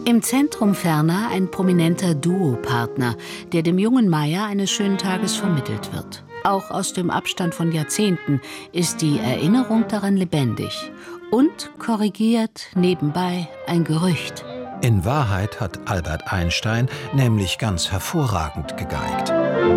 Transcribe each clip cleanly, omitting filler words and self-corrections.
Im Zentrum ferner ein prominenter Duopartner, der dem jungen Meyer eines schönen Tages vermittelt wird. Auch aus dem Abstand von Jahrzehnten ist die Erinnerung daran lebendig und korrigiert nebenbei ein Gerücht. In Wahrheit hat Albert Einstein nämlich ganz hervorragend gegeigt.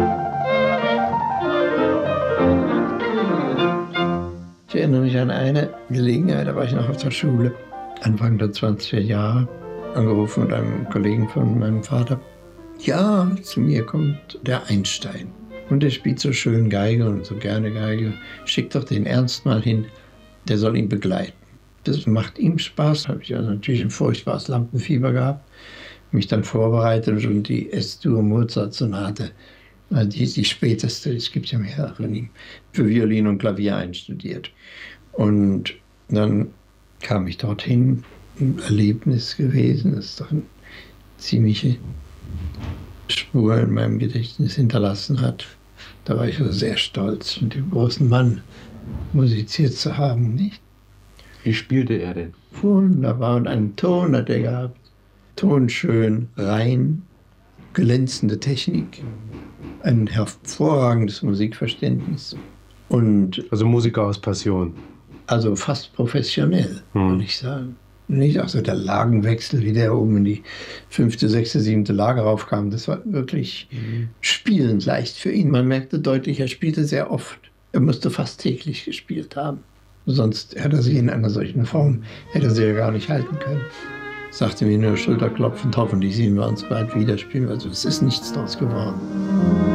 Ich erinnere mich an eine Gelegenheit, da war ich noch auf der Schule, Anfang der 20er Jahre, angerufen mit einem Kollegen von meinem Vater. Ja, zu mir kommt der Einstein und der spielt so schön Geige und so gerne Geige. Schickt doch den Ernst mal hin, der soll ihn begleiten. Das macht ihm Spaß. Da habe ich also natürlich ein furchtbares Lampenfieber gehabt, mich dann vorbereitet und die S-Dur Mozart-Sonate, die späteste, es gibt ja mehrere von ihm, für Violin und Klavier einstudiert. Und dann kam ich dorthin, ein Erlebnis gewesen, das doch eine ziemliche Spur in meinem Gedächtnis hinterlassen hat. Da war ich also sehr stolz, mit dem großen Mann musiziert zu haben, nicht? Wie spielte er denn? Wunderbar, und einen Ton hat er gehabt. Tonschön, rein, glänzende Technik, ein hervorragendes Musikverständnis. Und Also Musiker aus Passion. also fast professionell, würde ich sagen. Nicht auch so der Lagenwechsel, wie der oben in die 5., 6., 7. Lage raufkam. Das war wirklich spielend leicht für ihn. Man merkte deutlich, er spielte sehr oft. Er musste fast täglich gespielt haben. Sonst hätte er sie in einer solchen Form, hätte er sie ja gar nicht halten können. Sagte mir nur schulterklopfend, hoffentlich sehen wir uns bald wieder spielen. Also es ist nichts draus geworden.